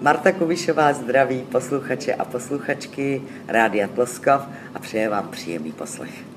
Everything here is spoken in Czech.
Marta Kubišová zdraví posluchače a posluchačky Rádia Tloskov a přeje vám příjemný poslech.